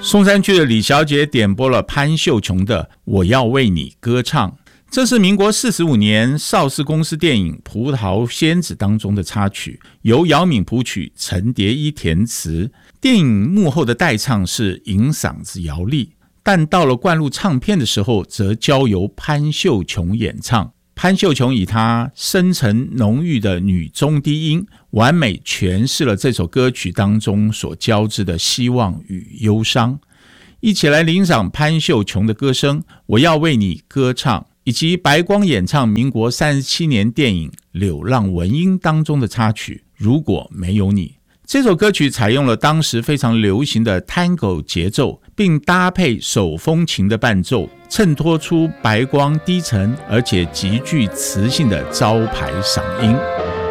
松山区的李小姐点播了潘秀琼的《我要为你歌唱》，这是民国45年邵氏公司电影《葡萄仙子》当中的插曲，由姚敏谱曲，陈蝶衣填词。电影幕后的代唱是银嗓子姚丽，但到了灌录唱片的时候，则交由潘秀琼演唱。潘秀琼以她深沉浓郁的女中低音，完美诠释了这首歌曲当中所交织的希望与忧伤。一起来领赏潘秀琼的歌声《我要为你歌唱》，以及白光演唱民国37年电影《柳浪闻莺》当中的插曲《如果没有你》。这首歌曲采用了当时非常流行的 Tango 节奏，并搭配手风琴的伴奏，衬托出白光低沉而且极具磁性的招牌嗓音。